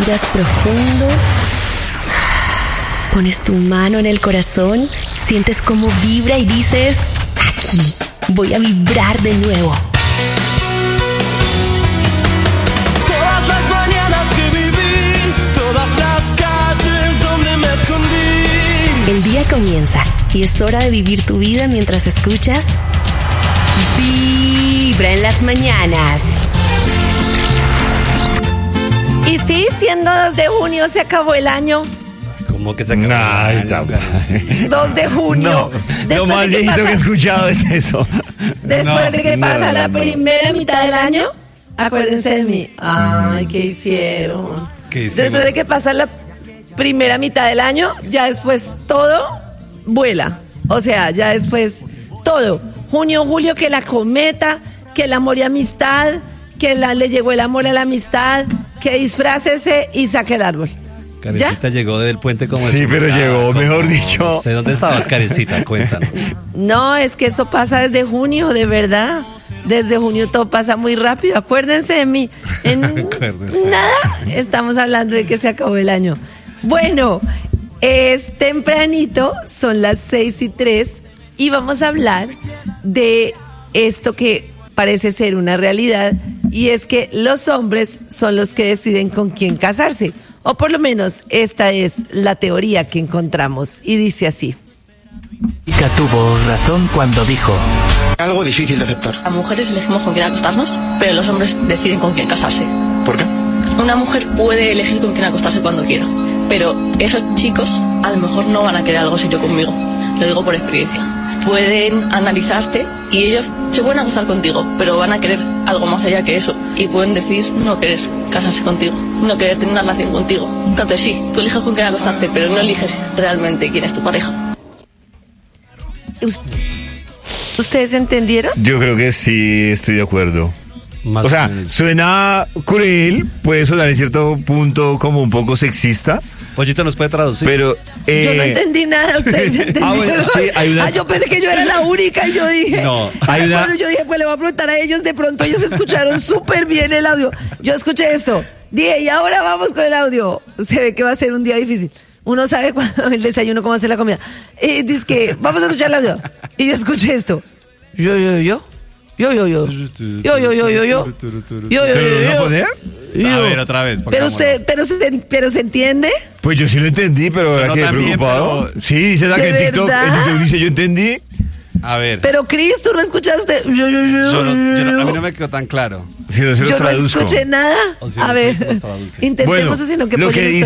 Respiras profundo. Pones tu mano en el corazón, sientes cómo vibra y dices, aquí voy a vibrar de nuevo. Todas las mañanas que viví, todas las calles donde me escondí. El día comienza y es hora de vivir tu vida mientras escuchas Vibra en las mañanas. Y sí, siendo 2 de junio se acabó el año. ¿Cómo que se acabó? 2 de junio. No, lo más viejito que he escuchado es eso. Después de que pasa la primera mitad del año, acuérdense de mí. Ay, ¿qué hicieron? Después de que pasa la primera mitad del año, ya después todo vuela. O sea, ya después todo. Junio, julio, que la cometa, que el amor y amistad, que le llegó el amor a la amistad, que disfrácese y saque el árbol. Karencita llegó del puente como... Sí, pero llegó, mejor dicho. No sé, ¿dónde estabas, Karencita? Cuéntanos. No, es que eso pasa desde junio, de verdad. Desde junio todo pasa muy rápido. Acuérdense de mí. Nada, estamos hablando de que se acabó el año. Bueno, es tempranito, son las 6:03 y vamos a hablar de esto que parece ser una realidad, y es que los hombres son los que deciden con quién casarse. O por lo menos esta es la teoría que encontramos, y dice así. Ika tuvo razón cuando dijo: algo difícil de aceptar. Las mujeres elegimos con quién acostarnos, pero los hombres deciden con quién casarse. ¿Por qué? Una mujer puede elegir con quién acostarse cuando quiera, pero esos chicos a lo mejor no van a querer algo serio conmigo. Lo digo por experiencia. Pueden analizarte y ellos se pueden acostar contigo, pero van a querer algo más allá que eso. Y pueden decir no querer casarse contigo, no querer tener una relación contigo. Entonces sí, tú eliges con quién acostarte, pero no eliges realmente quién es tu pareja. ¿Ustedes entendieron? Yo creo que sí, estoy de acuerdo. Más o sea, suena cruel, puede sonar en cierto punto como un poco sexista. Pollito nos puede traducir. Pero yo no entendí nada, ustedes entendieron. Bueno, sí, yo pensé que yo era la única y yo dije, no, bueno, yo dije, pues le voy a preguntar a ellos, de pronto ellos escucharon súper bien el audio. Yo escuché esto, dije, y ahora vamos con el audio. Se ve que va a ser un día difícil. Uno sabe cuando el desayuno, cómo hacer la comida. Y dice que vamos a escuchar el audio. Y yo escuché esto. Yo. ¿Se lo van a poner? A ver, otra vez. Pero se entiende. Pues yo sí lo entendí, pero ahora quedé preocupado. Pero... Sí, dice la que en TikTok dice yo entendí. A ver. Pero Cris, ¿tú no escuchaste? A mí no me quedó tan claro. Si no se lo traduzco. No escuché nada. Si a ver, intentemos así, no que lo que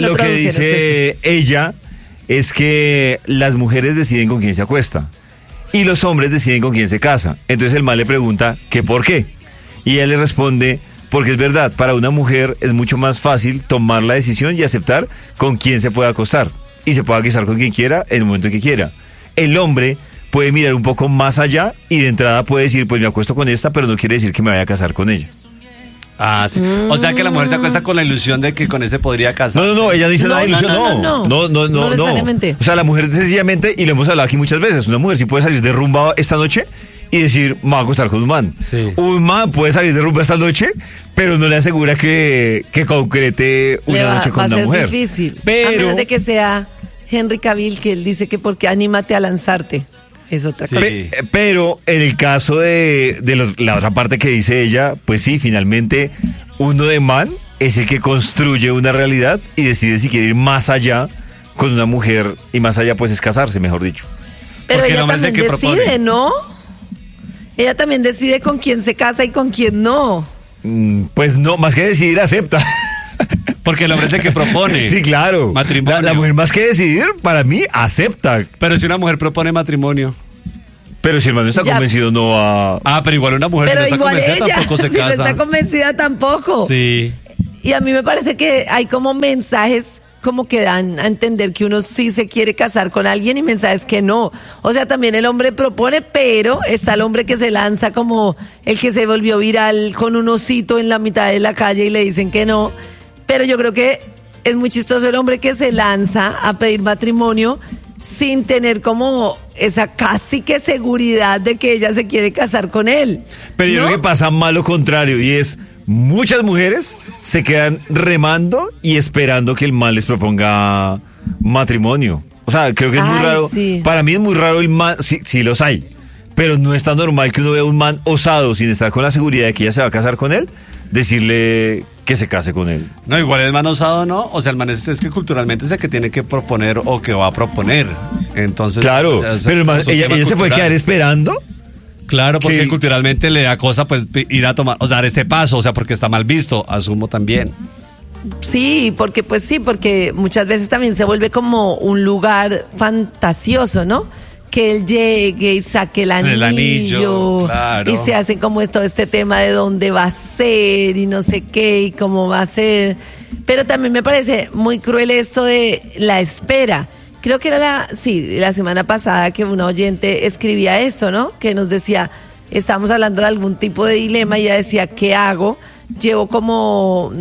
dice ella es que las mujeres deciden con quién se acuesta y los hombres deciden con quién se casa. Entonces el man le pregunta que por qué. Y ella le responde, porque es verdad, para una mujer es mucho más fácil tomar la decisión y aceptar con quién se puede acostar. Y se puede casar con quien quiera en el momento que quiera. El hombre puede mirar un poco más allá y de entrada puede decir, pues me acuesto con esta, pero no quiere decir que me vaya a casar con ella. Ah, sí. O sea que la mujer se acuesta con la ilusión de que con ese podría casar. No, ella dice nada de ilusión, no necesariamente. O sea, la mujer sencillamente, y lo hemos hablado aquí muchas veces, una mujer sí puede salir de rumba esta noche y decir, me voy a acostar con un man. Sí. Un man puede salir de rumba esta noche, pero no le asegura que concrete una noche con una mujer. Va a ser difícil, pero... a menos de que sea Henry Cavill, que él dice que porque anímate a lanzarte. Es otra cosa. Pero en el caso de la otra parte que dice ella, pues sí, finalmente uno de man es el que construye una realidad y decide si quiere ir más allá con una mujer, y más allá pues es casarse, mejor dicho. Pero porque ella también decide, ¿no? Ella también decide con quién se casa y con quién no. Pues no, más que decidir, acepta. Porque el hombre es el que propone. Sí, claro. Matrimonio. La mujer más que decidir, para mí, acepta. Pero si una mujer propone matrimonio. Pero si el man no está convencido, no va... Ah, pero igual una mujer pero si no está convencida tampoco se si casa. Si no está convencida tampoco. Sí. Y a mí me parece que hay como mensajes como que dan a entender que uno sí se quiere casar con alguien y mensajes que no. O sea, también el hombre propone, pero está el hombre que se lanza como el que se volvió viral con un osito en la mitad de la calle y le dicen que no. Pero yo creo que es muy chistoso el hombre que se lanza a pedir matrimonio sin tener como esa casi que seguridad de que ella se quiere casar con él. Pero yo creo que pasa más lo contrario, y es muchas mujeres se quedan remando y esperando que el man les proponga matrimonio. O sea, creo que es muy raro. Sí. Para mí es muy raro el man, sí los hay, pero no es tan normal que uno vea un man osado sin estar con la seguridad de que ella se va a casar con él, decirle que se case con él. No, igual el man osado no, o sea, el man es que culturalmente es el que tiene que proponer o que va a proponer. Entonces, Claro, pero el man, ella se puede quedar esperando. Claro, porque que- culturalmente le da cosa pues ir a tomar o dar ese paso, o sea, porque está mal visto, asumo también. Sí, porque muchas veces también se vuelve como un lugar fantasioso, ¿no? Que él llegue y saque el anillo, claro. y se hacen como todo este tema de dónde va a ser y no sé qué y cómo va a ser. Pero también me parece muy cruel esto de la espera. Creo que era la semana pasada que una oyente escribía esto, ¿no? Que nos decía, estábamos hablando de algún tipo de dilema y ella decía, ¿qué hago? Llevo como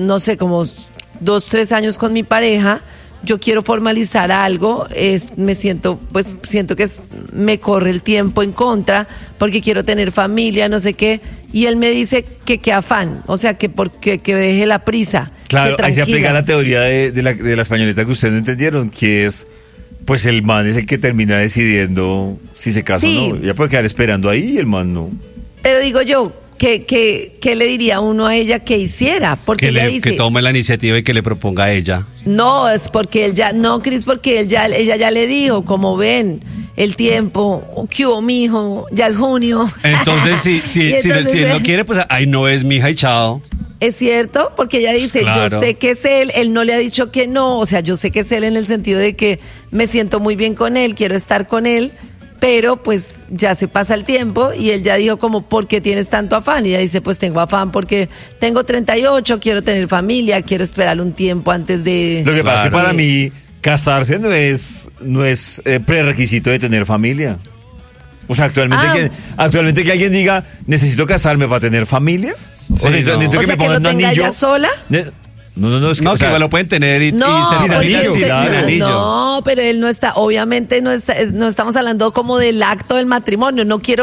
2-3 años con mi pareja, yo quiero formalizar algo, siento que me corre el tiempo en contra, porque quiero tener familia, no sé qué, y él me dice que qué afán, o sea, que deje la prisa. Claro, que ahí se aplica tranquila. la teoría de la españoleta que ustedes no entendieron, que es, pues el man es el que termina decidiendo si se casa Sí. o no. Ella puede quedar esperando ahí y el man no. Pero digo yo, ¿qué le diría uno a ella que hiciera? Porque ella dice, Que tome la iniciativa y que le proponga a ella. no, es porque él ya, no, Cris, porque ella ya le dijo, como ven, el tiempo, ¿qué hubo, mijo? Ya es junio. Entonces, Y si entonces él no él- quiere, pues ahí no es mi hija y chao. Es cierto, porque ella dice, Claro. yo sé que es él no le ha dicho que no, o sea, yo sé que es él en el sentido de que me siento muy bien con él, quiero estar con él, pero pues ya se pasa el tiempo y él ya dijo como, ¿por qué tienes tanto afán? Y ella dice, pues tengo afán porque tengo 38, quiero tener familia, quiero esperar un tiempo antes de... Lo que pasa es que Claro. para mí casarse no es prerequisito de tener familia. O sea, actualmente que alguien diga, necesito casarme para tener familia. Sí, necesito no. que O sea, me que pongan no un tenga anillo. ella sola. No, es que, No, o que sea, lo pueden tener y No, sin sin porque anillo, es que claro. sí, anillo. no, pero él no está, obviamente no estamos hablando como del acto del matrimonio, no quiere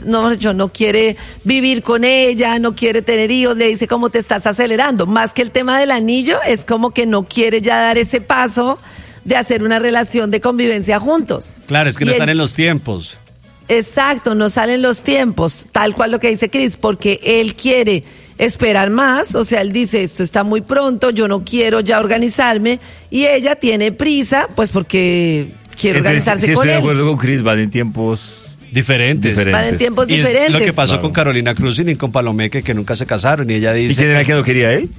no quiere vivir con ella, no quiere tener hijos, le dice como te estás acelerando, más que el tema del anillo, es como que no quiere ya dar ese paso de hacer una relación de convivencia juntos. Claro, es que Y no están él- en los tiempos. Exacto, no salen los tiempos, tal cual lo que dice Cris, porque él quiere esperar más, o sea, él dice, esto está muy pronto, yo no quiero ya organizarme, y ella tiene prisa, pues porque quiere entonces, organizarse sí con estoy de él. acuerdo con Cris, van en tiempos Diferentes. Van en tiempos Y es diferentes. lo que pasó Claro. con Carolina Cruz y con Palomeque, que nunca se casaron. Y ella ¿Y dice. quién era el que no quería él?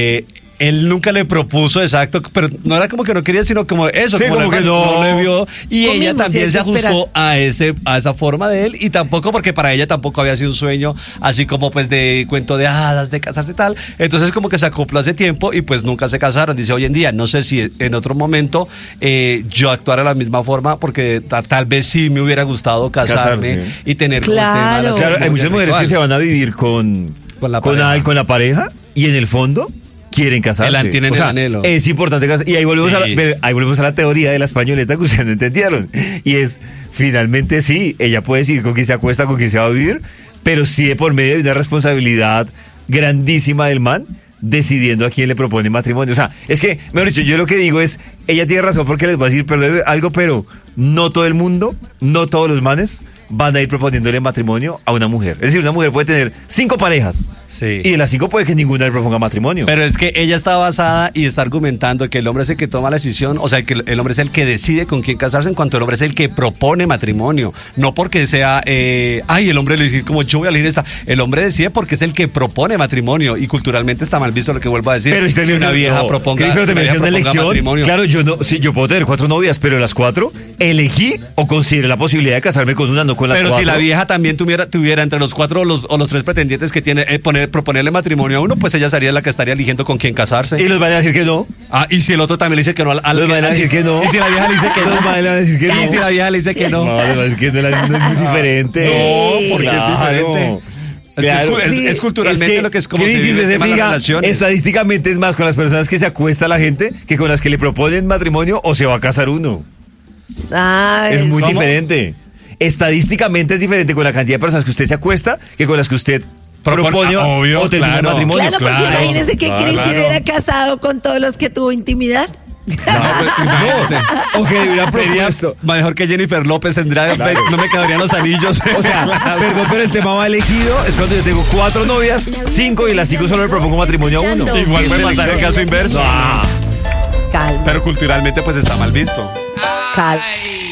Él nunca le propuso, exacto, pero no era como que no quería, sino como eso, Sí, como que que no. le vio. Y Lo ella mismo, sí, también hay se que esperar. ajustó a esa forma de él, y tampoco porque para ella tampoco había sido un sueño, así como pues de cuento de hadas, de casarse y tal. Entonces como que se acopló hace tiempo y pues nunca se casaron. Dice, hoy en día, no sé si en otro momento yo actuara de la misma forma, porque tal vez sí me hubiera gustado casarme Casarse. y tener como el tema de la Claro. Claro, hay ceremonia muchas mujeres ritual. que se van a vivir con la pareja. y en el fondo quieren casarse. Tienen O sea, el anhelo. es importante casarse. Y ahí volvemos, Sí. ahí volvemos a la teoría de la españoleta que ustedes no entendieron. Y es, finalmente sí, ella puede decir con quién se acuesta, con quién se va a vivir, pero sí de por medio de una responsabilidad grandísima del man, decidiendo a quién le propone matrimonio. O sea, es que, mejor dicho, yo lo que digo es, ella tiene razón porque les voy a decir, perdón, algo, pero no todo el mundo, no todos los manes van a ir proponiéndole matrimonio a una mujer. Es decir, una mujer puede tener 5 parejas. Sí. Y de las 5 puede que ninguna le proponga matrimonio. Pero es que ella está basada y está argumentando que el hombre es el que toma la decisión, o sea, que el hombre es el que decide con quién casarse, en cuanto el hombre es el que propone matrimonio. No porque sea, el hombre le dice como yo voy a elegir esta. El hombre decide porque es el que propone matrimonio, y culturalmente está mal visto lo que vuelvo a decir. Pero si que una vieja proponga, Cris, pero te una vieja mencioné una proponga elección. matrimonio. Claro, yo puedo tener 4 novias, pero de las 4 elegí o consideré la posibilidad de casarme con una, no con las Pero 4. si la vieja también tuviera entre los 4 o los 3 pretendientes que tiene, proponerle matrimonio a uno, pues ella sería la que estaría eligiendo con quién casarse. Y los van a decir que no. Y si el otro también le dice que no Los van a decir que no. Y si la vieja le dice que no. Los van a decir que no. Y si la vieja le dice que no. No, les van a decir que no, no es muy diferente. No, porque es diferente. Es que Claro. es culturalmente lo que es como Cris, se si vive usted el tema se de las fija, relaciones. estadísticamente es más con las personas que se acuesta la gente que con las que le proponen matrimonio o se va a casar uno. Es muy ¿Cómo? diferente. Estadísticamente es diferente con la cantidad de personas que usted se acuesta que con las que usted Obvio, o terminó el matrimonio. Claro, porque imagínese que Chris se hubiera casado con todos los que tuvo intimidad. O que hubiera propuesto. Mejor que Jennifer López tendría, no me caberían los anillos. O sea, perdón, pero el tema más elegido es cuando yo tengo 4 novias, 5 y las 5 solo le propongo matrimonio a uno. Igual puede pasar el caso inverso. Calma. Pero culturalmente pues está mal visto. Calma.